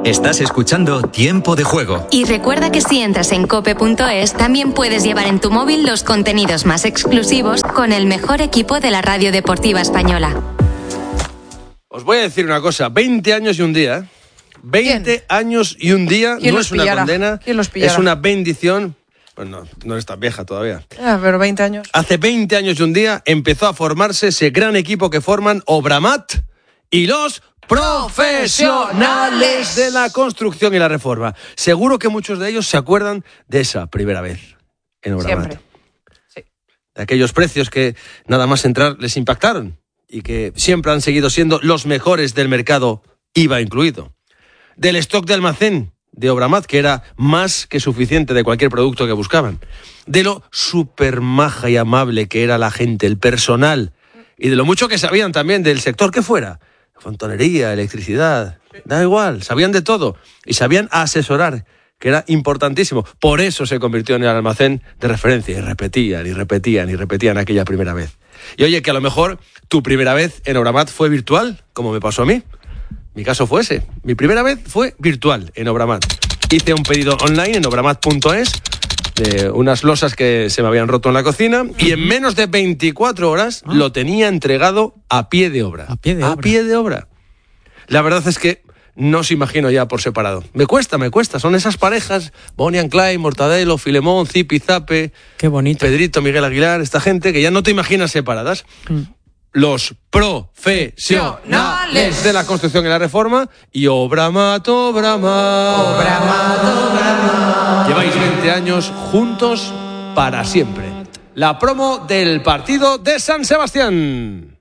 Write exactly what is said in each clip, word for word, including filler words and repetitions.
Estás escuchando Tiempo de Juego. Y recuerda que si entras en cope punto es, también puedes llevar en tu móvil los contenidos más exclusivos con el mejor equipo de la radio deportiva española. Os voy a decir una cosa, veinte años y un día. veinte ¿Quién? Años y un día, no es una pillara? condena, es una bendición. Pues no, no eres tan vieja todavía. Ah, pero veinte años. Hace veinte años y un día empezó a formarse ese gran equipo que forman Obramat y los profesionales de la construcción y la reforma. Seguro que muchos de ellos se acuerdan de esa primera vez en Obramat. Siempre. Sí. De aquellos precios que nada más entrar les impactaron y que siempre han seguido siendo los mejores del mercado, I V A incluido. Del stock de almacén de Obramat, que era más que suficiente de cualquier producto que buscaban. De lo súper maja y amable que era la gente, el personal, y de lo mucho que sabían también del sector que fuera. Fontanería, electricidad, da igual, sabían de todo y sabían asesorar, que era importantísimo. Por eso se convirtió en el almacén de referencia y repetían y repetían y repetían aquella primera vez. Y oye, que a lo mejor tu primera vez en Obramat fue virtual, como me pasó a mí. Mi caso fue ese. Mi primera vez fue virtual en Obramat. Hice un pedido online en obramat punto es de unas losas que se me habían roto en la cocina y en menos de veinticuatro horas ¿Ah? lo tenía entregado a pie de obra. A pie de a obra. pie de obra. La verdad es que no os imagino ya por separado. Me cuesta, me cuesta. Son esas parejas, Bonnie and Clyde, Mortadelo, Filemón, Zipi, Zape, Qué bonito. Pedrito, Miguel Aguilar, esta gente que ya no te imaginas separadas. Mm. Los profesionales de la construcción y la reforma y Obramat, Obramat. Obramat, Obramat. Lleváis veinte años juntos para siempre. La promo del partido de San Sebastián.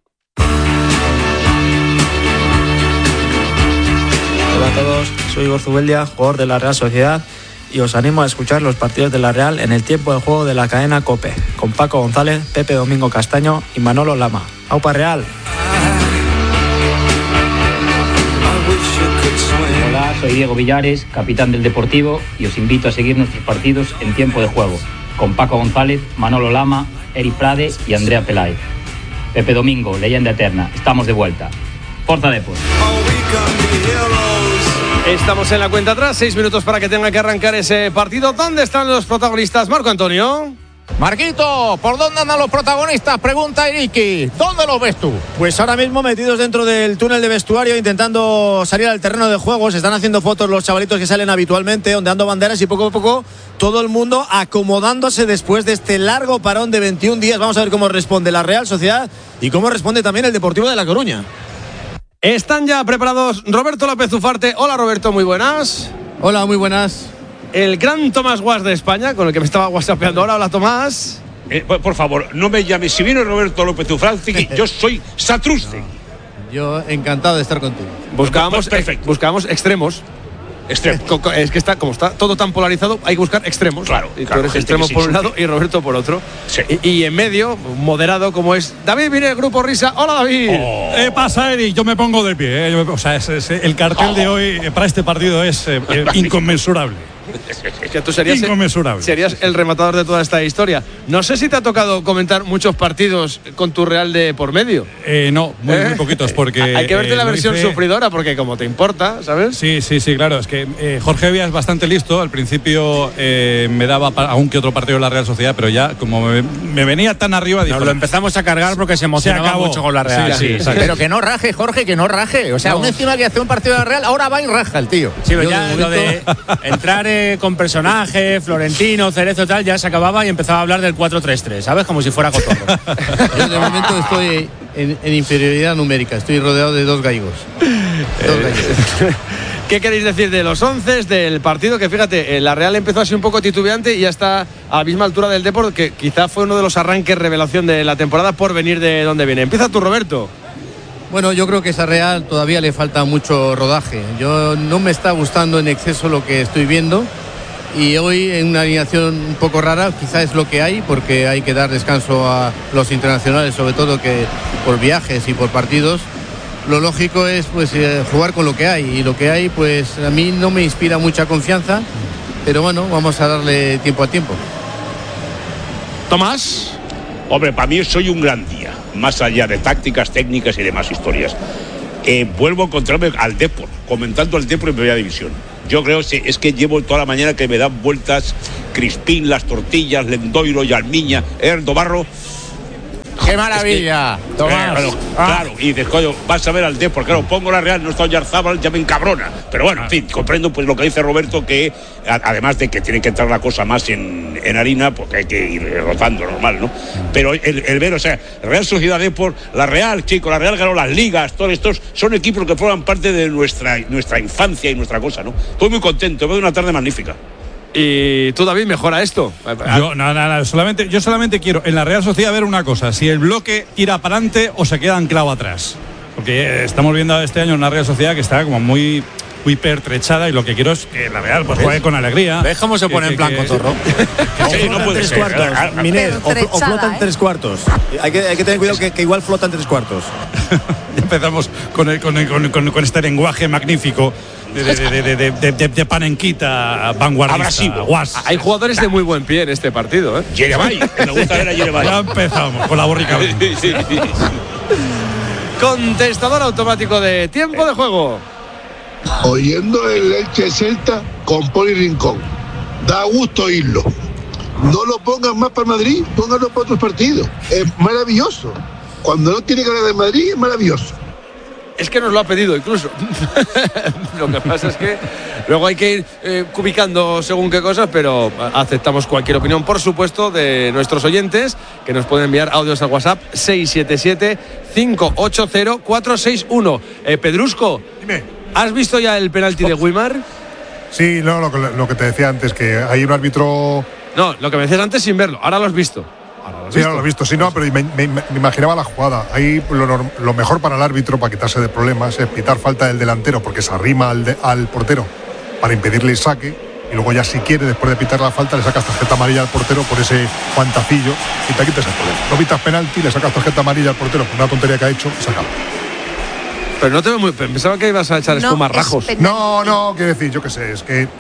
Hola a todos, soy Igor Zubeldia, jugador de la Real Sociedad, y os animo a escuchar los partidos de la Real en el tiempo de juego de la cadena COPE, con Paco González, Pepe Domingo Castaño y Manolo Lama. ¡Aupa Real! Hola, soy Diego Villares, capitán del Deportivo, y os invito a seguir nuestros partidos en tiempo de juego, con Paco González, Manolo Lama, Eric Prade y Andrea Peláez. Pepe Domingo, leyenda eterna, estamos de vuelta. Forza Depor. Estamos en la cuenta atrás, seis minutos para que tenga que arrancar ese partido. ¿Dónde están los protagonistas? Marco Antonio. Marquito, ¿por dónde andan los protagonistas? Pregunta Iriki. ¿Dónde los ves tú? Pues ahora mismo metidos dentro del túnel de vestuario, intentando salir al terreno de juego. Se están haciendo fotos los chavalitos que salen habitualmente, ondeando banderas, y poco a poco todo el mundo acomodándose después de este largo parón de veintiún días. Vamos a ver cómo responde la Real Sociedad y cómo responde también el Deportivo de La Coruña. Están ya preparados Roberto López Ufarte. Hola Roberto, muy buenas. Hola, muy buenas. El gran Tomás Guas de España, con el que me estaba whatsappeando ahora. Hola Tomás. Eh, por, por favor, no me llames. Si viene Roberto López Ufarte, yo soy Satrustegui. Yo encantado de estar contigo. Buscábamos, eh, buscábamos extremos. Extremo. Es que está, como está todo tan polarizado, hay que buscar extremos. Claro, y tú claro, eres extremo por un lado y Roberto por otro. Sí. Y, y en medio, moderado como es David Vine, el Grupo Risa. Hola David. Oh. ¿Qué pasa, Eric? Yo me pongo de pie. ¿eh? Yo me, o sea, es, es, el cartel oh. de hoy eh, para este partido es eh, eh, inconmensurable. Es que tú serías, inconmensurable. serías el rematador de toda esta historia. No sé si te ha tocado comentar muchos partidos con tu Real de por medio. Eh, no, muy, ¿Eh? muy poquitos, porque... Hay que verte eh, la versión hice... sufridora, porque como te importa, ¿sabes? Sí, sí, sí, claro. Es que eh, Jorge Vía es bastante listo. Al principio eh, me daba aún que otro partido de la Real Sociedad, pero ya, como me, me venía tan arriba... Dijo, Nos lo empezamos a cargar porque se emocionaba se mucho con la Real. Sí, sí, sí, pero que no raje, Jorge, que no raje. O sea, no. Aún encima que hace un partido de la Real, ahora va y raja el tío. Sí, pero ya lo de entrar eh, con personajes, Florentino, Cerezo, tal, ya se acababa y empezaba a hablar del cuatro tres tres, ¿sabes? Como si fuera cotorro. Yo de momento estoy en, en inferioridad numérica, estoy rodeado de dos gallegos. Dos gallegos. ¿Qué queréis decir de los once del partido? Que fíjate, la Real empezó así un poco titubeante y ya está a la misma altura del Depor, que quizá fue uno de los arranques revelación de la temporada por venir de donde viene. Empieza tú, Roberto. Bueno, yo creo que a esa Real todavía le falta mucho rodaje. Yo no me está gustando en exceso lo que estoy viendo. Y hoy en una alineación un poco rara, quizá es lo que hay, porque hay que dar descanso a los internacionales, sobre todo que por viajes y por partidos. Lo lógico es pues eh, jugar con lo que hay, y lo que hay pues a mí no me inspira mucha confianza, pero bueno, vamos a darle tiempo a tiempo. Tomás. Hombre, para mí soy un gran día, más allá de tácticas, técnicas y demás historias. eh, vuelvo a encontrarme al Depor, comentando al Depor en primera división. Yo creo que es que llevo toda la mañana que me dan vueltas Crispín, las tortillas, Lendoiro y Almiña, Erdo Barro. ¡Qué maravilla, es que, Tomás! Eh, bueno, ah. Claro, y dices, coño, vas a ver al Depor, claro, pongo la Real, no está Oyarzábal, ya me encabrona. Pero bueno, en fin, comprendo pues lo que dice Roberto, que a, además de que tiene que entrar la cosa más en, en harina, porque hay que ir rozando, normal, ¿no? Pero el, el ver, o sea, Real Sociedad Depor, la Real, chico, la Real ganó las ligas, todos estos son equipos que forman parte de nuestra, nuestra infancia y nuestra cosa, ¿no? Estoy muy contento, veo una tarde magnífica. Y tú, David, mejora esto. Yo, no, no, no, solamente, yo solamente quiero en la Real Sociedad ver una cosa: si el bloque tira para adelante o se queda anclado atrás. Porque estamos viendo este año una Real Sociedad que está como muy, muy pertrechada, y lo que quiero es que la Real pues juegue con alegría. ¿Ves cómo se pone que, en plan que, cotorro? Sí, no puede tres ser. cuartos, Miner, o, o flota en tres cuartos. Hay que, hay que tener cuidado que, que igual flota en tres cuartos. Empezamos con, el, con, el, con, con, con este lenguaje magnífico de, de, de, de, de, de, de panenquita vanguardista. Guas. Hay jugadores de muy buen pie en este partido, ¿eh? Yerebay, me gusta ver a Yerebay. Ya empezamos con la borrica. Sí, sí, sí. Contestador automático de tiempo de juego. Oyendo el Elche Celta con Poli Rincón. Da gusto oírlo. No lo pongan más para Madrid, pónganlo para otros partidos. Es maravilloso. Cuando no tiene que hablar de Madrid, es maravilloso. Es que nos lo ha pedido incluso. Lo que pasa es que luego hay que ir eh, ubicando según qué cosas, pero aceptamos cualquier opinión, por supuesto, de nuestros oyentes, que nos pueden enviar audios al WhatsApp seis siete siete, cinco ocho cero, cuatro seis uno. Eh, Pedrusco, dime. ¿Has visto ya el penalti de Guimar? Sí, no, lo que, lo que te decía antes, que hay un árbitro... No, lo que me decías antes sin verlo, ahora lo has visto. Ahora lo has sí, visto. ahora lo he visto, sí, no, pero me, me, me imaginaba la jugada. Ahí lo, lo mejor para el árbitro, para quitarse de problemas, es pitar falta del delantero, porque se arrima al, de, al portero para impedirle el saque, y luego ya si quiere, después de pitar la falta, le sacas tarjeta amarilla al portero por ese guantacillo y te quitas el problema. No pitas penalti, le sacas tarjeta amarilla al portero por una tontería que ha hecho y se acaba. Pero no te veo muy... Pensaba que ibas a echar No, espuma es rajos. penalti. No, no, quiero decir, yo qué sé, es que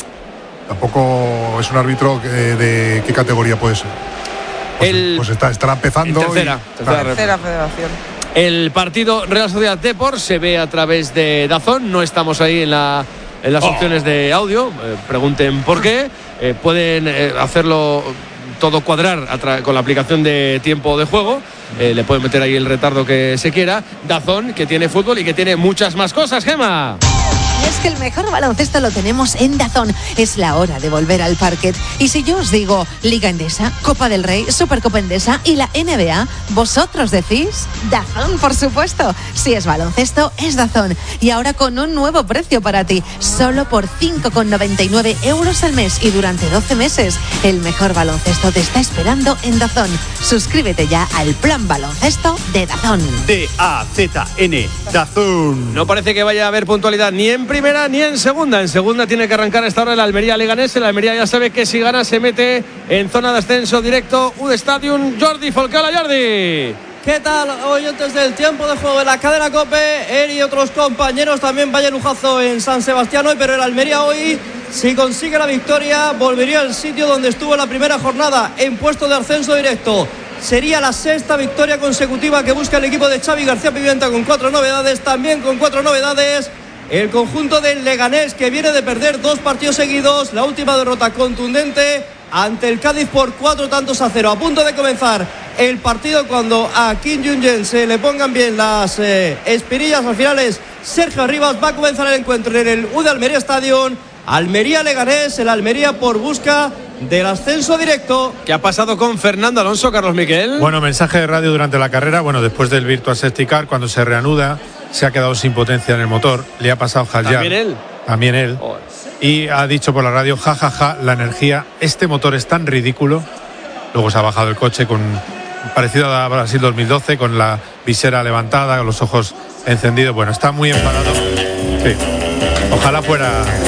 tampoco es un árbitro que, de qué categoría puede ser. Pues, El- pues está, estará empezando. En tercera, y- tercera claro. Tercera federación. El partido Real Sociedad Depor se ve a través de DAZN. No estamos ahí en, la, en las Oh. opciones de audio. Eh, pregunten por qué. Eh, pueden eh, hacerlo todo cuadrar a tra- con la aplicación de tiempo de juego. Eh, le pueden meter ahí el retardo que se quiera. DAZN, que tiene fútbol y que tiene muchas más cosas, Gema. Y es que el mejor baloncesto lo tenemos en DAZN. Es la hora de volver al parquet. Y si yo os digo Liga Endesa, Copa del Rey, Supercopa Endesa y la N B A, ¿vosotros decís? DAZN, por supuesto. Si es baloncesto, es DAZN. Y ahora con un nuevo precio para ti. Solo por cinco con noventa y nueve euros al mes y durante doce meses. El mejor baloncesto te está esperando en DAZN. Suscríbete ya al plan baloncesto de DAZN. D A Z N, DAZN. No parece que vaya a haber puntualidad ni en primera ni en segunda. En segunda tiene que arrancar a esta hora el Almería Leganés. El Almería ya sabe que si gana se mete en zona de ascenso directo. U Stadium, Jordi Folcala. Jordi. ¿Qué tal, oyentes del tiempo de juego de la cadena COPE? Él y otros compañeros, también vaya lujazo en San Sebastián hoy, pero el Almería hoy, si consigue la victoria, volvería al sitio donde estuvo en la primera jornada, en puesto de ascenso directo. Sería la sexta victoria consecutiva que busca el equipo de Xavi García Pimienta, con cuatro novedades, también con cuatro novedades. El conjunto del Leganés, que viene de perder dos partidos seguidos, la última derrota contundente ante el Cádiz por cuatro tantos a cero. A punto de comenzar el partido, cuando a Kim Jong-un se le pongan bien las eh, espirillas, al final es Sergio Rivas. Va a comenzar el encuentro en el U de Almería Stadium. Almería Leganés, el Almería por busca del ascenso directo. ¿Qué ha pasado con Fernando Alonso, Carlos Miquel? Bueno, mensaje de radio durante la carrera. Bueno, después del Virtua Safety Car, cuando se reanuda, se ha quedado sin potencia en el motor. Le ha pasado Haljar. ¿También él? También él. Oh. Y ha dicho por la radio, jajaja, ja, ja, la energía, este motor es tan ridículo. Luego se ha bajado el coche con parecido a Brasil dos mil doce, con la visera levantada, con los ojos encendidos. Bueno, está muy enfadado. Sí. Ojalá fuera,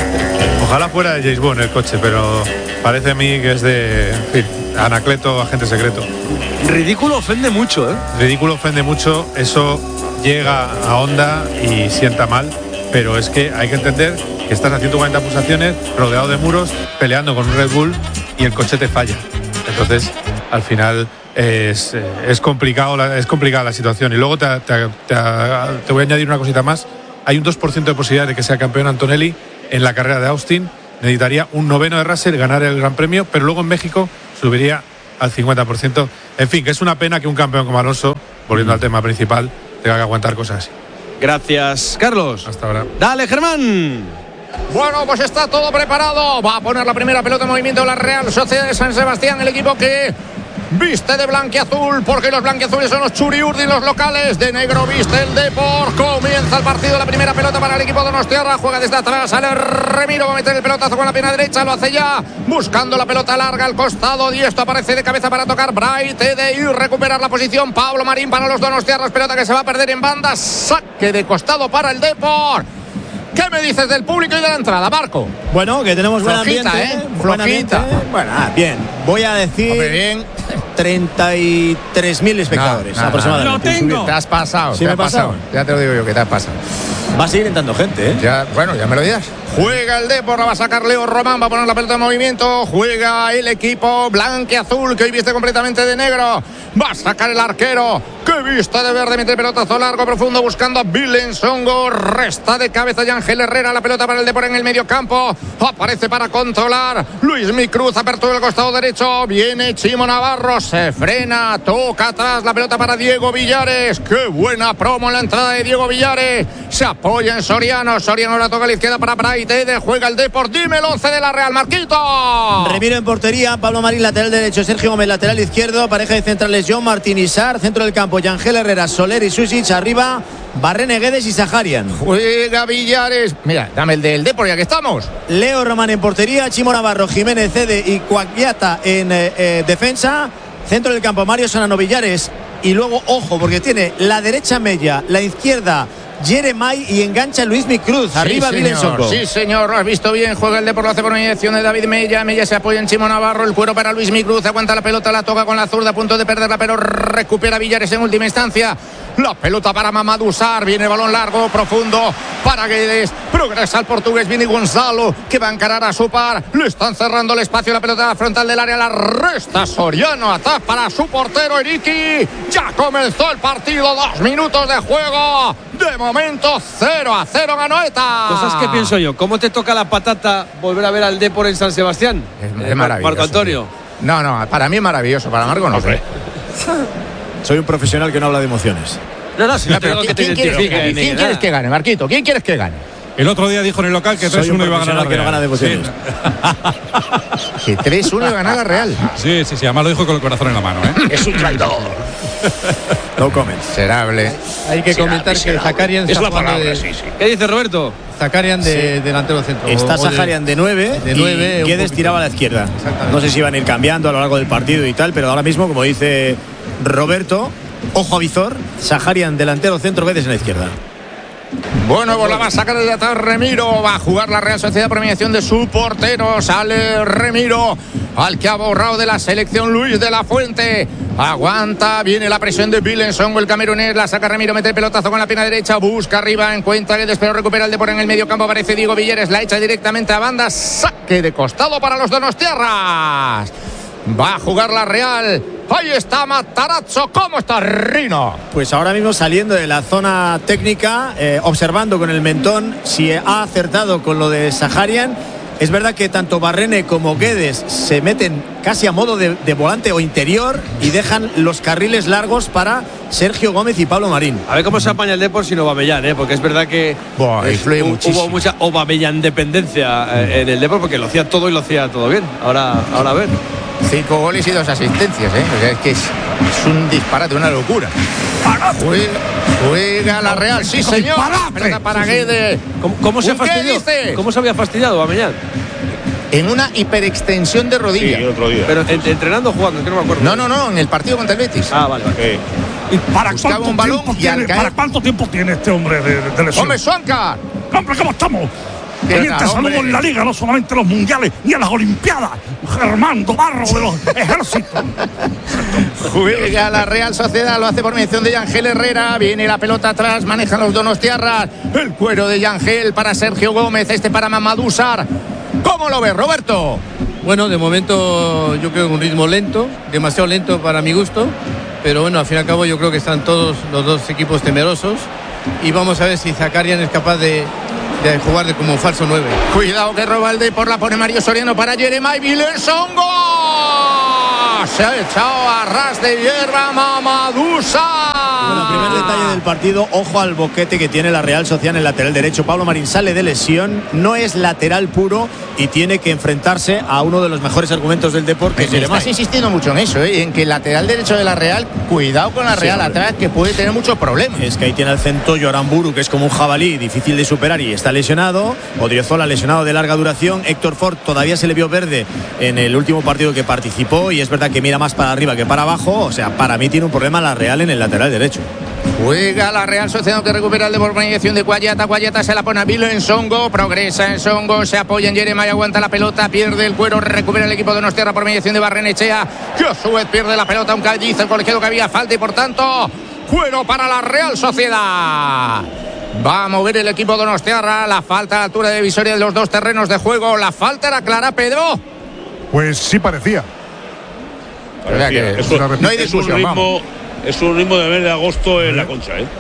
ojalá fuera de James Bond el coche, pero parece a mí que es de, en fin, Anacleto, agente secreto. Ridículo ofende mucho, ¿eh? Ridículo ofende mucho, eso llega a Honda y sienta mal, pero es que hay que entender que estás a ciento cuarenta pulsaciones, rodeado de muros, peleando con un Red Bull y el coche te falla. Entonces, al final es, es, complicado, la, es complicada la situación. Y luego te, te, te, te voy a añadir una cosita más. hay un dos por ciento de posibilidad de que sea campeón Antonelli en la carrera de Austin. Necesitaría un noveno de Russell, ganar el Gran Premio, pero luego en México subiría al cincuenta por ciento. En fin, que es una pena que un campeón como Alonso, volviendo mm. al tema principal, tenga que aguantar cosas así. Gracias, Carlos. Hasta ahora. Dale, Germán. Bueno, pues está todo preparado. Va a poner la primera pelota en movimiento la Real Sociedad de San Sebastián, el equipo que viste de blanquiazul, porque los blanquiazules son los Churiurdi, los locales. De negro viste el Depor. Comienza el partido, la primera pelota para el equipo de Donostiarra. Juega desde atrás, sale Remiro, va a meter el pelotazo con la pierna derecha, lo hace ya, buscando la pelota larga al costado. Y esto aparece de cabeza para tocar Bright de ir recuperar la posición. Pablo Marín para los Donostiarras, pelota que se va a perder en banda. Saque de costado para el Depor. ¿Qué me dices del público y de la entrada, Marco? Bueno, que tenemos buen Flojita, ambiente. ¿eh? Buen Flojita. ambiente. Bueno, ah, bien. Voy a decir Hombre, bien. treinta y tres mil espectadores No, no, aproximadamente. no, lo tengo. Te has pasado. ¿Sí te me has he pasado? pasado. Ya te lo digo yo, que te has pasado. Va a seguir entrando gente, ¿eh? Ya, bueno, ya me lo dirás. Juega el Depor, la va a sacar Leo Román, va a poner la pelota en movimiento. Juega el equipo blanquiazul, que hoy viste completamente de negro. Va a sacar el arquero, que viste de verde, mete pelotazo largo, profundo, buscando a Vilensongo. Resta de cabeza y Ángel Herrera, la pelota para el Depor en el medio campo. Aparece para controlar Luis Micruz, apertura del costado derecho. Viene Chimo Navarro, se frena, toca atrás la pelota para Diego Villares. Qué buena promo en la entrada de Diego Villares. Se apoya en Soriano, Soriano la toca a la izquierda para Bright. Juega el Depor, dime el once de la Real, Marquito. Remiro en portería, Pablo Marín lateral derecho, Sergio Gómez lateral izquierdo, pareja de centrales John Martín y Sar, centro del campo Yangel Herrera, Soler y Susic, arriba Barrene, Guedes y Saharian. Juega Villares, mira, dame el del Depor ya que estamos. Leo Román en portería, Chimo Navarro, Jiménez Cede y Cuagliata en eh, eh, defensa, centro del campo Mario Solano, Villares y luego ojo porque tiene la derecha Mella, la izquierda Jeremai y engancha Luis Micruz. Arriba sí, Vilensongo. Sí, señor, lo has visto bien. Juega el Depor, lo hace por mediación de David Mella. Mella se apoya en Chimo Navarro. El cuero para Luis Micruz. Aguanta la pelota, la toca con la zurda, a punto de perderla, pero recupera Villares en última instancia. La pelota para Mamadou Sarr. Viene el balón largo, profundo para Guedes. Progresa el portugués. Viene Gonzalo, que va a encarar a su par. Le están cerrando el espacio. La pelota frontal del área la resta Soriano. Atrás para su portero Eriki. Ya comenzó el partido. Dos minutos de juego. De momento cero a cero ganó ETA. Cosas que pienso yo. ¿Cómo te toca la patata volver a ver al Depor en San Sebastián? Es, es maravilloso. Marco Antonio. Sí. No, no, para mí es maravilloso. Para Marco no sé. Soy un profesional que no habla de emociones. No, no, si no, pero ¿quién, ¿quién, quieres que, gane? ¿Quién quieres que gane, Marquito? ¿Quién quieres que gane? El otro día dijo en el local que tres uno iba a ganar la Real. Que no gana de emociones. Sí. Que tres uno iba a ganar la Real. Sí, sí, sí. Además lo dijo con el corazón en la mano, ¿eh? Es un traidor. No comments. Miserable. Hay que Miserable, comentar miserable. que Zakarian es la palabra, de... sí, sí. ¿Qué dice Roberto? Zakarian de sí. delantero centro. Está Saharian de nueve de nueve y Guedes tiraba a la izquierda. No sé si iban a ir cambiando a lo largo del partido y tal, pero ahora mismo, como dice Roberto, ojo a visor, Saharian delantero centro, Guedes en la izquierda. Bueno, pues la va a sacar de atrás Remiro. Va a jugar la Real Sociedad por mediación de su portero. Sale Remiro, al que ha borrado de la selección Luis de la Fuente. Aguanta, viene la presión de Vilensongo, el camerunés. La saca Remiro, mete el pelotazo con la pierna derecha. Busca arriba, encuentra Guedes, pero recupera el Depor en el medio campo. Aparece Diego Villares, la echa directamente a banda. Saque de costado para los Donostiarras. Va a jugar la Real. Ahí está Matarazzo. ¿Cómo está Rino? Pues ahora mismo saliendo de la zona técnica, eh, observando con el mentón si ha acertado con lo de Saharian. Es verdad que tanto Barrene como Guedes se meten casi a modo de, de volante o interior y dejan los carriles largos para Sergio Gómez y Pablo Marín. A ver cómo se apaña el Depor sin Aubameyang, ¿eh? Porque es verdad que Buah, es, influye hubo, muchísimo. hubo mucha Aubameyang dependencia eh, en el Depor porque lo hacía todo y lo hacía todo bien. Ahora, ahora a ver. Cinco goles y dos asistencias, ¿eh? O sea, es que es, es un disparate, una locura. Juega, juega la Real, sí señor. Pelota para Guedes. ¿Cómo, cómo se ha fastidiado? ¿Cómo se había fastidiado Aubameyang? En una hiperextensión de rodilla. Sí, otro día. Pero en, entrenando o jugando, que no me acuerdo. No, no, no, en el partido contra el Betis. Ah, vale, vale. Eh. ¿Y para Buscaba cuánto, un balón tiempo y tiene, al caer... ¿Para cuánto tiempo tiene este hombre de, de lesión? ¡Hombre, Suanca! ¡Hombre, cómo estamos! ¿Qué También tal, te saludo hombre? en la liga, no solamente en los mundiales ni en las olimpiadas. Germán Barro de los ejércitos. Juega la Real Sociedad, lo hace por mención de Yangel Herrera. Viene la pelota atrás, manejan los Donostiarras. El cuero de Yangel para Sergio Gómez, este para Mamadou Sarr. ¿Cómo lo ves, Roberto? Bueno, de momento yo creo que un ritmo lento, demasiado lento para mi gusto. Pero bueno, al fin y al cabo yo creo que están todos los dos equipos temerosos. y vamos a ver si Zakarian es capaz de, de jugar de como falso nueve. Cuidado que roba el Depor, la pone Mario Soriano para Jeremai Vilensongo. Se ha echado a ras de hierba Mamadusa. Bueno, primer detalle del partido, ojo al boquete que tiene la Real Sociedad en el lateral derecho. Pablo Marín sale de lesión, no es lateral puro y tiene que enfrentarse a uno de los mejores argumentos del deporte. Que estás insistiendo mucho en eso, ¿eh? En que el lateral derecho de la Real, cuidado con la Real sí, atrás, que puede tener muchos problemas. Es que ahí tiene al Centollo Aramburu, que es como un jabalí, difícil de superar y está lesionado. Odriozola lesionado de larga duración. Héctor Ford todavía se le vio verde en el último partido que participó y es verdad que mira más para arriba que para abajo. O sea, para mí tiene un problema la Real en el lateral derecho. Juega la Real Sociedad que recupera el de por mediación de Guayata. Guayata se la pone a Vilo en Songo. Progresa en Songo. Se apoya en Jeremai. Aguanta la pelota. Pierde el cuero. Recupera el equipo de Donostiarra por mediación de Barrenechea. Que a su vez pierde la pelota. Aunque dice el colegiado que había falta y por tanto cuero para la Real Sociedad. Va a mover el equipo de Donostiarra. La falta a la altura de divisoria de los dos terrenos de juego. La falta era clara, Pedro. Pues sí parecía. parecía. Que Eso, no hay es un discusión, ritmo, es un ritmo de mes de agosto en la Concha, ¿eh?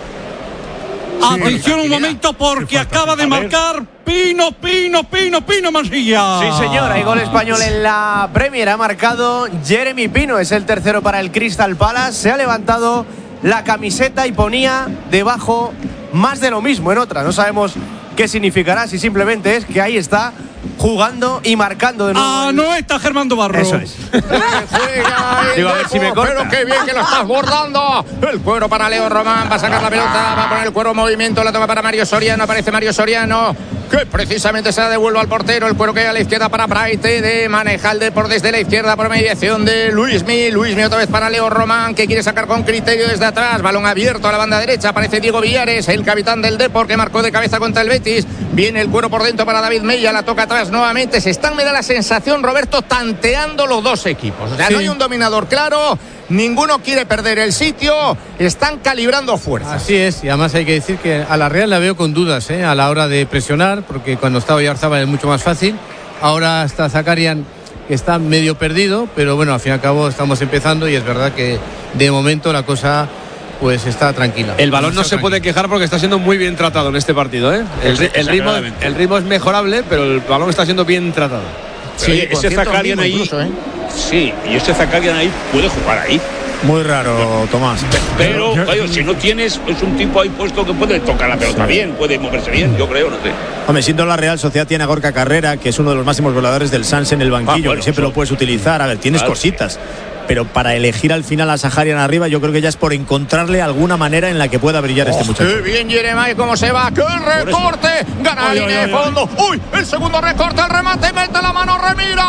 Sí, atención un momento porque acaba de marcar Pino, Pino, Pino, Pino Mansilla. Sí, señor, hay gol español en la Premier. Ha marcado Jeremy Pino, es el tercero para el Crystal Palace. Se ha levantado la camiseta y ponía debajo más de lo mismo en otra. No sabemos qué significará, si simplemente es que ahí está jugando y marcando de nuevo. Ah, no está Germán Barro. Eso es. Digo, a ver si me corta. Pero qué bien que lo estás bordando. El cuero para Leo Román. Va a sacar la pelota. Va a poner el cuero en movimiento. La toca para Mario Soriano. Aparece Mario Soriano, que precisamente se la devuelve al portero. El cuero que hay a la izquierda para Praite. De Manejalde por desde la izquierda por mediación de Luismi. Luismi otra vez para Leo Román, que quiere sacar con criterio desde atrás. Balón abierto a la banda derecha. Aparece Diego Villares, el capitán del Depor, que marcó de cabeza contra el Betis. Viene el cuero por dentro para David Mella. La toca atrás nuevamente. Se están, me da la sensación, Roberto, tanteando los dos equipos. O sea, sí. No hay un dominador claro. Ninguno quiere perder el sitio. Están calibrando fuerzas. Así es, y además hay que decir que a la Real la veo con dudas, ¿eh? A la hora de presionar, porque cuando estaba Oyarzábal es mucho más fácil. Ahora está Zakarian, que está medio perdido, pero bueno, al fin y al cabo estamos empezando y es verdad que de momento la cosa pues está tranquila. El balón no se tranquila. puede quejar porque está siendo muy bien tratado en este partido, ¿eh? El, el, ritmo, el ritmo es mejorable, pero el balón está siendo bien tratado. Sí, sí, ese Zakarian ahí incluso, ¿eh? Sí, y ese Zakarian ahí puede jugar ahí. Muy raro, Tomás. Pero, oye, si no tienes, es un tipo ahí puesto que puede tocar la pelota sí. bien, puede moverse bien, yo creo, no sé. Hombre, siendo la Real Sociedad tiene a Gorka Carrera, que es uno de los máximos voladores del Sanse en el banquillo, ah, bueno, que siempre sí. lo puedes utilizar. A ver, tienes claro, cositas. Sí. Pero para elegir al final a Zakarian arriba, yo creo que ya es por encontrarle alguna manera en la que pueda brillar oh, este muchacho. ¡Qué bien Jeremai! ¿Cómo se va? ¡Qué recorte! Gana la línea de fondo. ¡Uy! El segundo recorte, el remate, mete la mano, remira.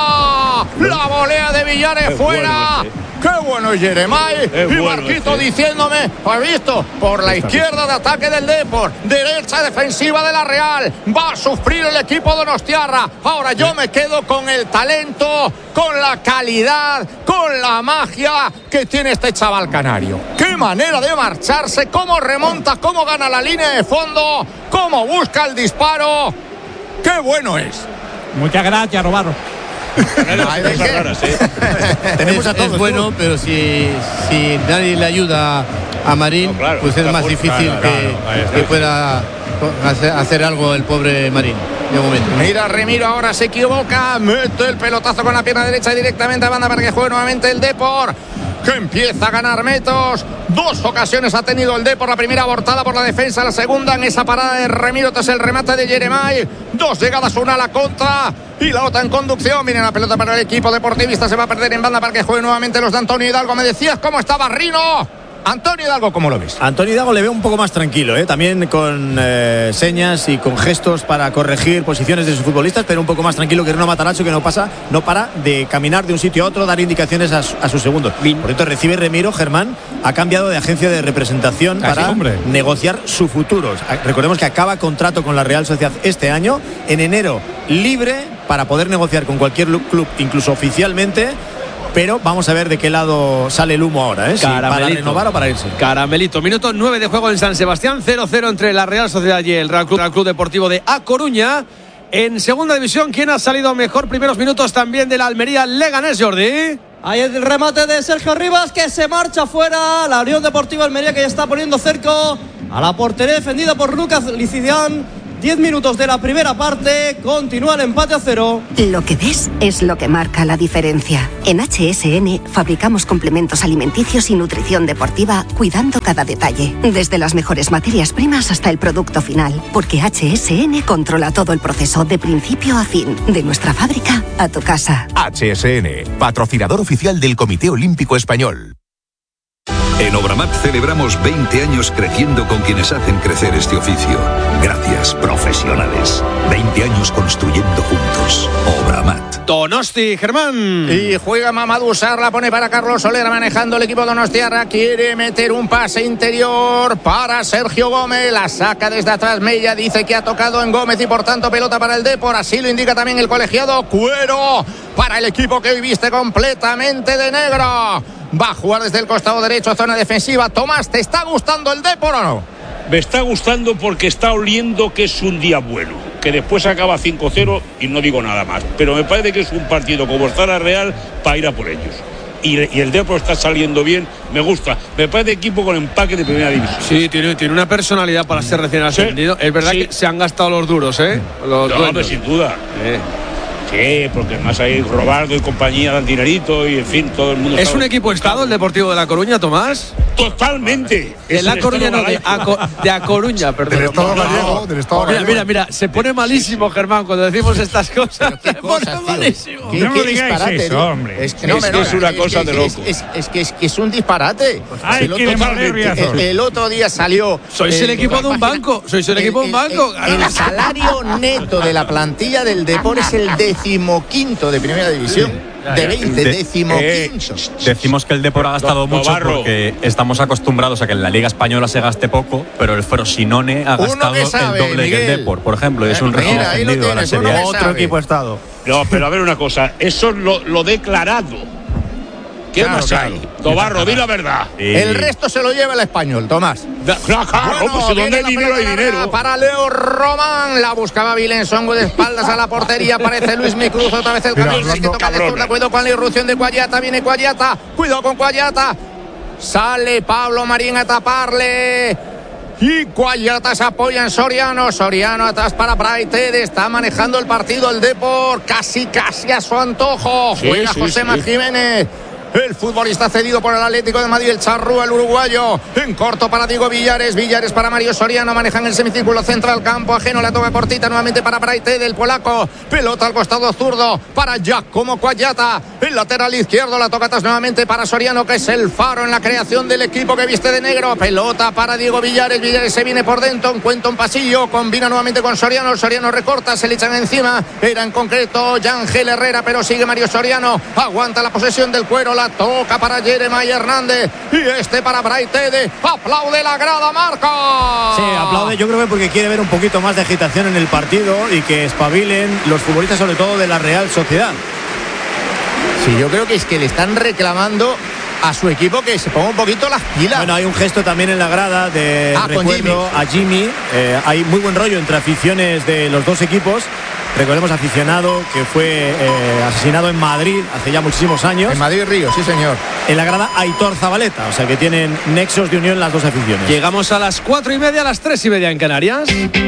La volea de Villares fuera. Bueno este. ¡Qué bueno es Jeremai! Y bueno Marquito este. diciéndome, ¿has visto? Por la izquierda de ataque del Depor, derecha defensiva de la Real. Va a sufrir el equipo de Donostiarra. Ahora yo me quedo con el talento, con la calidad, con la magia que tiene este chaval canario. ¡Qué manera de marcharse! ¿Cómo remonta? ¿Cómo gana la línea de fondo? ¿Cómo busca el disparo? ¡Qué bueno es! Muchas gracias, Robarro. Ay, raras, ¿eh? Tenemos a todos, es bueno, ¿no? Pero si, si nadie le ayuda a Marín, no, claro, pues es más difícil claro, que, claro, que pueda hacer, hacer algo el pobre Marín. De momento. Mira, Remiro ahora se equivoca, mete el pelotazo con la pierna derecha directamente a banda para que juegue nuevamente el Depor, que empieza a ganar metros. Dos ocasiones ha tenido el Depor, la primera abortada por la defensa, la segunda en esa parada de Remiro tras el remate de Jeremai. Dos llegadas, una a la contra y la otra en conducción. Viene la pelota para el equipo deportivista, se va a perder en banda para que juegue nuevamente los de Antonio Hidalgo. Me decías cómo estaba Rino. Antonio Hidalgo, ¿cómo lo ves? Antonio Hidalgo le veo un poco más tranquilo, ¿eh? También con eh, señas y con gestos para corregir posiciones de sus futbolistas, pero un poco más tranquilo que Rino Matarazzo, que no pasa, no para de caminar de un sitio a otro, dar indicaciones a, a sus segundos. Por esto recibe Remiro, Germán, ha cambiado de agencia de representación Casi, para hombre. negociar su futuro. Recordemos que acaba contrato con la Real Sociedad este año, en enero libre para poder negociar con cualquier club, incluso oficialmente. Pero vamos a ver de qué lado sale el humo ahora, ¿eh? Si para renovar o para irse. Caramelito. Minuto nueve de juego en San Sebastián. cero cero entre la Real Sociedad y el Real Club, Real Club Deportivo de A Coruña. En segunda división, ¿quién ha salido mejor? Primeros minutos también de la Almería Leganés, Jordi. Ahí el remate de Sergio Rivas, que se marcha fuera. La Unión Deportiva Almería, que ya está poniendo cerco a la portería defendida por Lucas Licidian. Diez minutos de la primera parte, continúa el empate a cero. Lo que ves es lo que marca la diferencia. En H S N fabricamos complementos alimenticios y nutrición deportiva, cuidando cada detalle, desde las mejores materias primas hasta el producto final, porque H S N controla todo el proceso de principio a fin, de nuestra fábrica a tu casa. H S N, patrocinador oficial del Comité Olímpico Español. En Obramat celebramos veinte años creciendo con quienes hacen crecer este oficio. Gracias, profesionales. veinte años construyendo juntos. Obramat. Donosti, Germán. Y juega Mamadou Sarr, la pone para Carlos Soler, manejando el equipo donostiarra. Quiere meter un pase interior para Sergio Gómez. La saca desde atrás Mella, dice que ha tocado en Gómez y por tanto pelota para el Depor. Así lo indica también el colegiado. Cuero para el equipo que hoy viste completamente de negro. Va a jugar desde el costado derecho, zona defensiva. Tomás, ¿te está gustando el Depor o no? Me está gustando porque está oliendo que es un día bueno, que después acaba cinco cero y no digo nada más, pero me parece que es un partido como está la Real para ir a por ellos. Y, y el Depor está saliendo bien, me gusta. Me parece equipo con empaque de primera división. Sí, tiene, tiene una personalidad para ser recién ascendido. Sí, es verdad sí. que se han gastado los duros, ¿eh? Los no, hombre, sin duda. Eh. Sí, porque además ahí Robaldo y compañía dan dinerito y en fin, todo el mundo. ¿Es un equipo estado el Deportivo de La Coruña, Tomás? Totalmente. De La Coruña, no, de A, Co, de A Coruña, perdón. Del Estado gallego, del Estado mira, gallego. Mira, mira, se pone malísimo, Germán, cuando decimos estas cosas. Se pone cosas, malísimo. ¿Qué, no qué me digáis eso, hombre. Es que, no, es, no, que es una es, cosa es, de es, loco. Es, es, es que es, que es un disparate. Ay, el, que otro, el, el, el otro día salió. Sois el equipo de un banco. Sois el equipo de un banco. El, el salario neto de la plantilla del Depor es el decimoquinto de primera división. De veinte, de, décimo eh, quinto. Decimos que el Depor ha gastado no, mucho Barro. porque estamos acostumbrados a que en la Liga Española se gaste poco, pero el Frosinone ha gastado sabe, el doble Miguel. que el Depor, por ejemplo, y es un Mira, recién ahí lo ascendido de la tienes, Serie uno A. que Otro sabe. equipo estado. No, pero a ver una cosa, eso es lo, lo declarado. ¿Qué Claro, más claro. hay? Tobarro, di la verdad. Sí. El resto se lo lleva el español, Tomás. Claro, Bueno, pues si donde viene hay la dinero hay pelota dinero. para Leo Román, la buscaba Vilensongo de espaldas a la portería, aparece Luis Cruz, otra vez el Mira, cambio, que hablando- toca de zurda, cuidado con la irrupción de Guayata, viene Guayata, cuidado con Guayata, sale Pablo Marín a taparle. Y Guayata se apoya en Soriano. Soriano atrás para Braithede. Está manejando el partido el Depor. Casi, casi a su antojo. Sí, Juega sí, Josema sí. Jiménez. El futbolista cedido por el Atlético de Madrid, el Charrúa, el uruguayo. En corto para Diego Villares. Villares para Mario Soriano. Manejan el semicírculo central. Campo ajeno. La toca cortita nuevamente para Braithede, el polaco. Pelota al costado zurdo para Giacomo Guayata. El lateral izquierdo. La toca atrás nuevamente para Soriano, que es el faro en la creación del equipo que viste de negro. Pelota para Diego Villares. Villares se viene por dentro. Encuentra un pasillo. Combina nuevamente con Soriano. Soriano recorta. Se le echan encima. Era en concreto Yangel Herrera, pero sigue Mario Soriano. Aguanta la posesión del cuero. La toca para Jeremiah Hernández. Y este para Braithede. Aplaude la grada, Marca. Sí, aplaude, yo creo que porque quiere ver un poquito más de agitación en el partido y que espabilen los futbolistas, sobre todo de la Real Sociedad. Sí, yo creo que es que le están reclamando a su equipo que se ponga un poquito las pilas. Bueno, hay un gesto también en la grada de Ah, con recuerdo Jimmy. a Jimmy. Eh, hay muy buen rollo entre aficiones de los dos equipos. Recordemos aficionado que fue eh, asesinado en Madrid hace ya muchísimos años. En Madrid Río, sí señor. En la grada Aitor Zabaleta, o sea que tienen nexos de unión las dos aficiones. Llegamos a las cuatro y media, a las tres y media en Canarias.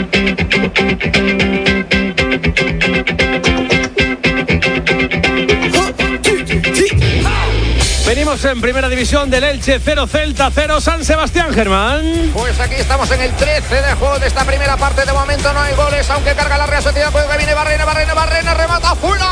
Venimos en primera división del Elche, cero Celta, cero San Sebastián, Germán. Pues aquí estamos en el trece de juego de esta primera parte. De momento no hay goles, aunque carga la Real Sociedad. Juega que viene Barrena, Barrena, Barrena, remata fuera.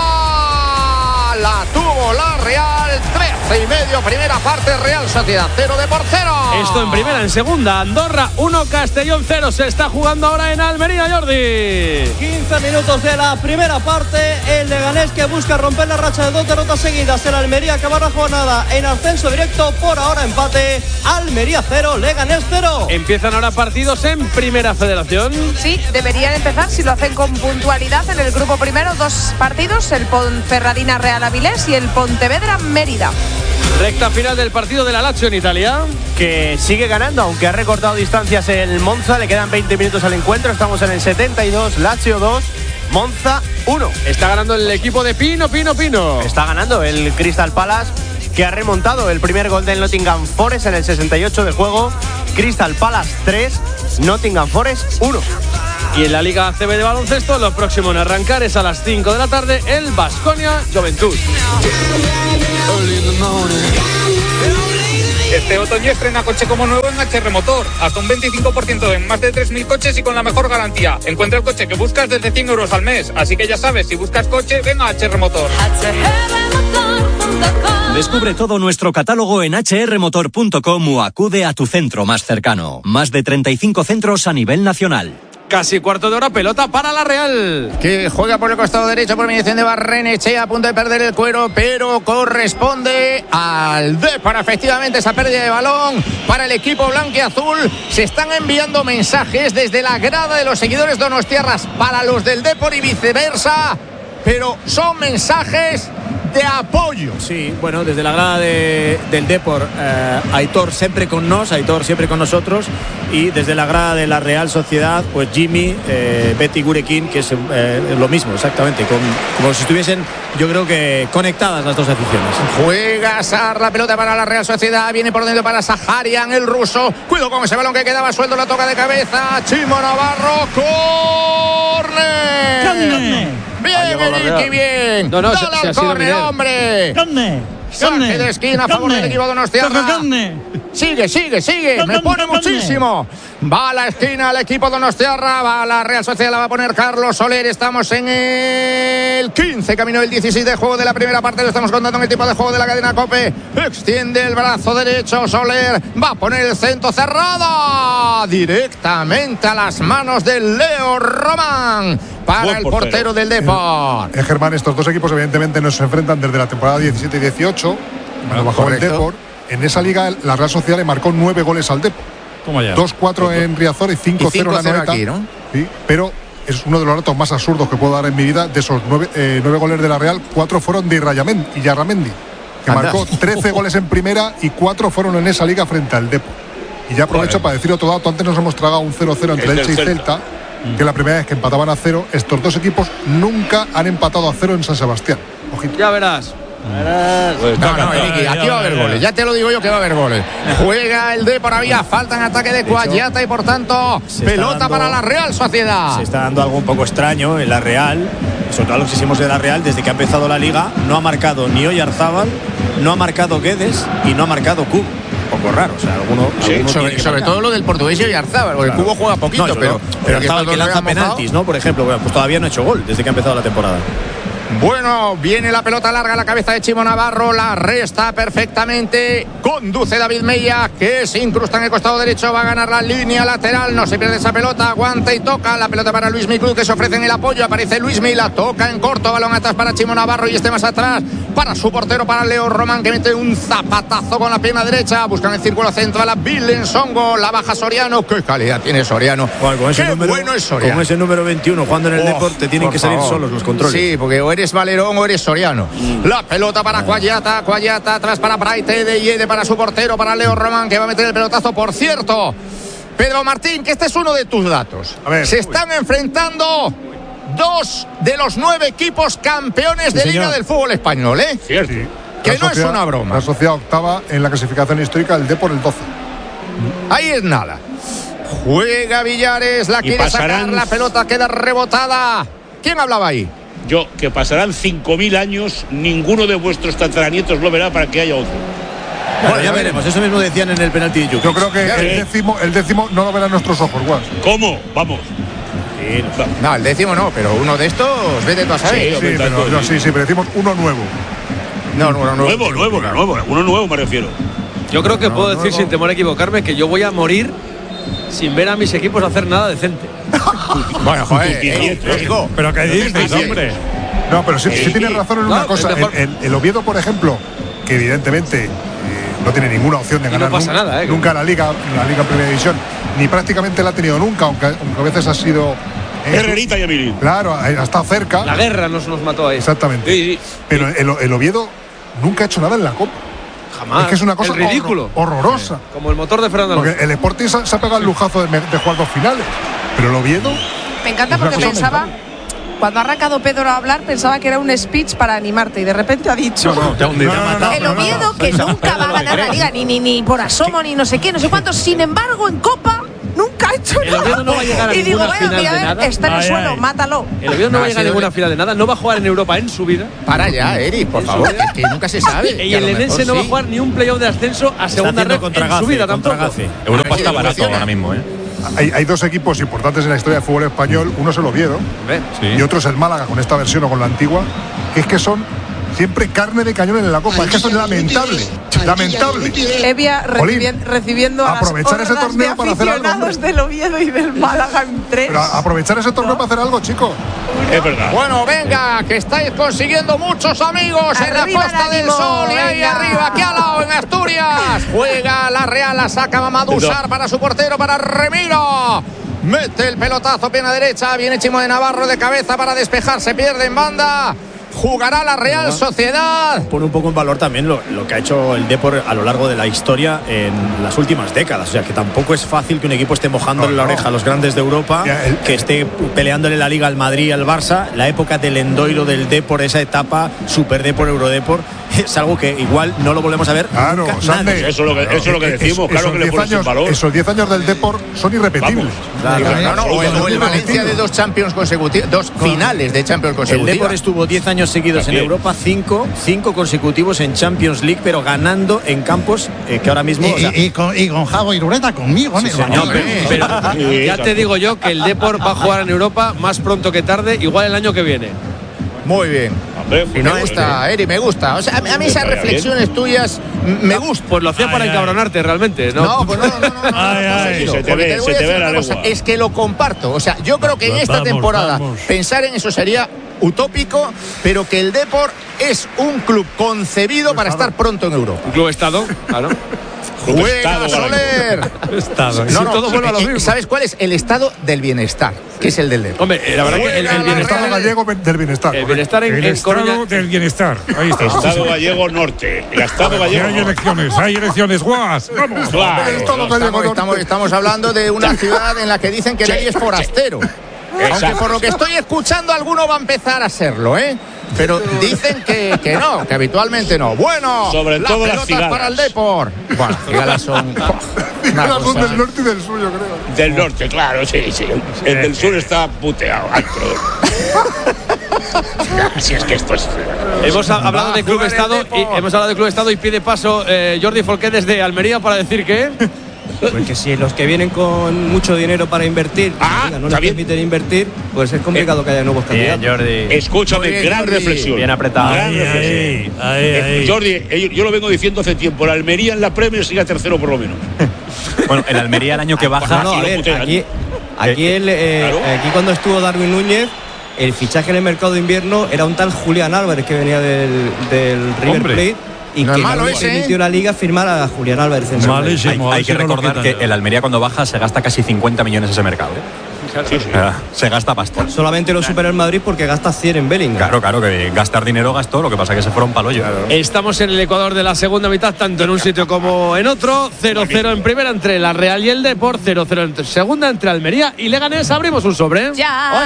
La tuvo la Real, trece y medio, primera parte, Real Sociedad cero de por cero. Esto en primera, en segunda, Andorra uno, Castellón cero. Se está jugando ahora en Almería, Jordi. quince minutos de la primera parte. El Leganés que busca romper la racha de dos derrotas seguidas. El Almería acaba la jornada en ascenso directo. Por ahora empate. Almería cero, Leganés cero. Empiezan ahora partidos en Primera Federación. Sí, deberían empezar si lo hacen con puntualidad. En el grupo primero, dos partidos: el Ponferradina Real Avilés y el Pontevedra Mérida. Recta final del partido de la Lazio en Italia, que sigue ganando, aunque ha recortado distancias el Monza. Le quedan veinte minutos al encuentro. Estamos en el setenta y dos, Lazio dos, Monza uno. Está ganando el equipo de Pino, Pino, Pino. Está ganando el Crystal Palace, que ha remontado el primer gol del Nottingham Forest en el sesenta y ocho de juego. Crystal Palace tres, Nottingham Forest uno. Y en la Liga A C B de baloncesto, lo próximo en arrancar es a las cinco de la tarde el Baskonia Juventud. Este otoño estrena coche como nuevo en H R Motor. Hasta un veinticinco por ciento en más de tres mil coches y con la mejor garantía. Encuentra el coche que buscas desde cien euros al mes. Así que ya sabes, si buscas coche, venga a H R Motor. Descubre todo nuestro catálogo en hache erre motor punto com o acude a tu centro más cercano. Más de treinta y cinco centros a nivel nacional. Casi cuarto de hora, pelota para la Real. Que juega por el costado derecho por mediación de Barrenechea, a punto de perder el cuero, pero corresponde al Depor. Efectivamente, esa pérdida de balón para el equipo blanquiazul. Se están enviando mensajes desde la grada de los seguidores donostiarras para los del Depor y viceversa, pero son mensajes de apoyo. Sí, bueno, desde la grada de, del Depor, eh, Aitor siempre con nos, Aitor siempre con nosotros, y desde la grada de la Real Sociedad, pues Jimmy, eh, Betty Gurekin, que es eh, lo mismo, exactamente, con, como si estuviesen, yo creo que conectadas las dos aficiones. Juega Sar, la pelota para la Real Sociedad, viene por dentro para Saharian, el ruso, cuidado con ese balón que quedaba suelto, la toca de cabeza, Chimo Navarro, córner. ¡Córner! Bien, Eriki, bien. No, no, Dale se, se al córner, hombre. ¡Córner! Saque de esquina a favor del equipo donostiarra. Sigue, sigue, sigue. Me pone muchísimo. Va a la esquina el equipo donostiarra. Va a la Real Sociedad, la va a poner Carlos Soler. Estamos en el quince, camino del dieciséis de juego de la primera parte. Lo estamos contando en el tipo de juego de la cadena COPE. Extiende el brazo derecho Soler. Va a poner el centro cerrada. Directamente a las manos de Leo Román. Para Buen el portero, portero del Depor. Eh, Germán, estos dos equipos evidentemente no se enfrentan desde la temporada diecisiete y dieciocho, cuando bajó el Depor. En esa liga la Real Sociedad le marcó nueve goles al Depor. dos cuatro en Riazor y cinco cero en la Noeta. Aquí, ¿no? Sí, pero es uno de los datos más absurdos que puedo dar en mi vida. De esos nueve, eh, nueve goles de la Real, cuatro fueron de Yarramendi, que Anda. marcó trece goles en primera y cuatro fueron en esa liga frente al Depor. Y ya aprovecho Joder. para decir otro dato. Antes nos hemos tragado un cero cero entre Elche y Celta, que es la primera vez que empataban a cero. Estos dos equipos nunca han empatado a cero en San Sebastián. Ojito. Ya verás. Pues no, no, Eriki, aquí va a haber goles. Ya te lo digo yo que va a haber goles. Juega el Depor, había falta en ataque de Cuayata y por tanto pelota dando, para la Real Sociedad. Se está dando algo un poco extraño en la Real, sobre todo los que de la Real desde que ha empezado la liga. No ha marcado ni Oyarzábal, no ha marcado Guedes y no ha marcado Cubo. Un poco raro, o sea, alguno, sí, alguno sobre, sobre todo lo del portugués y Oyarzábal, porque claro. el Cubo juega poquito, no, pero, pero, pero Oyarzábal que lanza penaltis, ¿no? Por ejemplo, pues todavía no ha hecho gol desde que ha empezado la temporada. Bueno, viene la pelota larga a la cabeza de Chimo Navarro, la resta perfectamente, conduce David Mella, que se incrusta en el costado derecho, va a ganar la línea lateral, no se pierde esa pelota, aguanta y toca, la pelota para Luismi Cruz, que se ofrece en el apoyo, aparece Luismi, la toca en corto, balón atrás para Chimo Navarro y este más atrás para su portero, para Leo Román, que mete un zapatazo con la pierna derecha, buscan el círculo central a Bilen Songo, la baja Soriano, qué calidad tiene Soriano, bueno, con ese qué número, bueno es Soriano. Con ese número veintiuno, jugando en el oh, Deporte, tienen que salir favor. solos los controles. Sí, porque o eres Valerón o eres Soriano. Mm. La pelota para Cuayata, Cuayata atrás para Braite de Yede, para su portero, para Leo Román, que va a meter el pelotazo. Por cierto, Pedro Martín, que este es uno de tus datos. A ver, se están uy. enfrentando dos de los nueve equipos campeones sí, de señor. Liga del fútbol español, ¿eh? Cierto. Sí. Que la no sociedad, es una broma. La Sociedad octava en la clasificación histórica, el Depor el doce. Ahí es nada. Juega Villares, la quiere pasarán... sacar, la pelota queda rebotada. ¿Quién hablaba ahí? Yo, que pasarán cinco mil años, ninguno de vuestros tataranietos lo verá para que haya otro. Bueno, ya veremos, eso mismo decían en el penalti de Jukic. Yo creo que el décimo, el décimo no lo verán nuestros ojos, Guas. ¿Cómo? Vamos. Sí, no. no, el décimo no, pero uno de estos, vete tú a saber. Sí, sí, pero, no, sí, sí, pero decimos uno nuevo. No, no, uno nuevo. Nuevo, nuevo, nuevo, uno nuevo me refiero. Yo creo que no, puedo no, decir no. sin temor a equivocarme que yo voy a morir sin ver a mis equipos hacer nada decente. Bueno, joder, eh, eh, pero ¿qué dices, hombre? No, pero sí, sí tienes razón en una no, cosa. El, el, el Oviedo, por ejemplo, que evidentemente eh, no tiene ninguna opción de ganar no pasa nunca, nada, ¿eh? nunca la Liga, la Liga en Primera División, ni prácticamente la ha tenido nunca, aunque, aunque a veces ha sido. Eh, Herrerita y Emilio. Claro, ha estado cerca. La guerra nos, nos mató ahí. Exactamente. Sí, sí. Pero el, el Oviedo nunca ha hecho nada en la Copa. Jamás. Es que es una cosa el ridículo. Horror, horrorosa. Sí. Como el motor de Fernando Alonso. Porque el Sporting se ha pegado el lujazo de, de jugar dos finales. Pero el Oviedo. Me encanta porque pensaba. cuando ha arrancado Pedro a hablar pensaba que era un speech para animarte y de repente ha dicho No, no, te ha hundido, te ha matado. el Oviedo que nunca va a ganar la Liga ni, ni, ni por asomo ni no sé qué, no sé cuánto. Sin embargo, en Copa nunca ha hecho El Oviedo no va a llegar a y digo, ninguna bueno, final mira, a de ver, nada. está en el Ay, suelo, ay. mátalo. El Oviedo no No, va a llegar a sí, ninguna no. final de nada, no va a jugar en Europa en su vida. Para ya, Eri, por favor, es que nunca se sabe. Y que a el lo Lenense mejor no va a sí. jugar ni un playoff de ascenso a segunda red en su vida tampoco. Europa está barato ahora mismo, ¿eh? Hay, hay dos equipos importantes en la historia del fútbol español. Uno es el Oviedo Sí. y otro es el Málaga, con esta versión o con la antigua, que es que son siempre carne de cañón en la Copa. Es que eso es lamentable, lamentable. Evia recibien- recibiendo a aprovechar las ese hordas torneo de para hacer algo, aficionados del Oviedo y del Málaga en tres. Pero a- aprovechar ese torneo para hacer algo, chicos. Es verdad. Bueno, venga, que estáis consiguiendo muchos amigos en la Arriba Costa el del ánimo, Sol y ahí venga. arriba, aquí al lado, en Asturias. Juega la Real, la saca Mamadou Sarr para su portero, para Remiro. Mete el pelotazo, pierna derecha, viene Chimo de Navarro de cabeza para despejar, se pierde en banda. Jugará la Real Sociedad. Pone un poco en valor también lo, lo que ha hecho el Depor a lo largo de la historia en las últimas décadas. O sea, que tampoco es fácil que un equipo esté mojándole No, la no. oreja a los grandes de Europa, Ya, el- que esté peleándole la Liga al Madrid y al Barça. La época del Endoiro del Depor, esa etapa Super Depor, Eurodepor, es algo que igual no lo volvemos a ver Claro, nunca, Sande. nadie. Eso es lo que, eso es lo que decimos, claro que le diez pones en años, valor. esos diez años del Depor son irrepetibles. Claro, No, no, o el, o el Valencia de dos Champions consecutivos, dos finales de Champions El consecutivas. Depor estuvo diez años seguidos También. en Europa, cinco, cinco consecutivos en Champions League, pero ganando en campos eh, que ahora mismo. Y, o sea, y- y con, y con Jago Irureta conmigo, Sí, amigo. señor. No, pero, pero Sí, ya te digo yo que el Depor va a jugar en Europa más pronto que tarde, igual el año que viene. Muy bien. Hombre, Me pues, gusta, Eri, me gusta. O sea, a mí, a mí esas Estaría reflexiones tuyas m- me gustan. Pues lo hacía para Ay, ay. encabronarte realmente, ¿no? No, pues no, no, no, no, no, Ay, no, ay. tranquilo, Se te porque ve, voy se a te decir ve una la cosa, lengua. es que lo comparto. O sea, yo creo que en esta Vamos, temporada vamos. pensar en eso sería utópico, pero que el Depor es un club concebido para estar pronto en Europa. Un club estado, claro. Club Juega Estado, Soler. Estado. No, no, todo vuelve a lo eh, mismo. ¿Sabes cuál es? El estado del bienestar, que es el del Depor. Hombre, eh, la verdad que el, el Juega la bienestar, Estado gallego del bienestar. el bienestar en, El en Coruña. estado del bienestar. Ahí está. Estado Gallego Norte. El Estado Y Gallego hay Norte. elecciones, hay elecciones, guas. Vamos. Claro. El Estado gallego Estamos, norte. estamos, estamos hablando de una ciudad en la que dicen que nadie es forastero. Aunque Exacto. por lo que estoy escuchando, alguno va a empezar a serlo, ¿eh? Pero dicen que, que no, que habitualmente no. Bueno, Sobre las todo las pelotas cigalas. para el Depor. Bueno, cigalas son. una Las dos cosa. del norte y del suyo, creo. Del norte, claro, sí, sí. El del sur está puteado. Así es que esto es. Hemos ha- hablado Va de a Club jugar el Estado y Depor. hemos hablado de Club Estado y pide paso eh, Jordi Folqué desde Almería para decir que Pues que si los que vienen con mucho dinero para invertir Ah, oiga, no está les bien. permiten invertir, pues es complicado que haya nuevos Bien, candidatos. Jordi. Escúchame, Muy bien, gran Jordi. reflexión. Bien apretado. Gran Ahí, reflexión. ahí, ahí, Eh, ahí. Jordi, eh, yo lo vengo diciendo hace tiempo. La Almería en la Premier sigue a tercero por lo menos. Bueno, el Almería el año que baja. No, no, a Aquí lo ver, putean. aquí, aquí, el, eh, Claro. aquí cuando estuvo Darwin Núñez, el fichaje en el mercado de invierno era un tal Julián Álvarez que venía del, del River Hombre. Plate y No que es malo no ese, permitió ¿eh? la liga firmar a Julián Álvarez en su Hay, Malísimo. a hay ver que si no lo recordar quitan que ya. el Almería cuando baja se gasta casi cincuenta millones ese mercado. Sí, sí. Ah, Se gasta pasta. Solamente lo supera el Madrid porque gasta cien en Bellingham. Claro, claro, que gastar dinero gastó, lo que pasa es que se fueron palo yo. estamos en el Ecuador de la segunda mitad, tanto en un sitio como en otro. cero cero en primera entre la Real y el Depor, cero cero en segunda entre Almería y Leganés. Abrimos un sobre. Ya.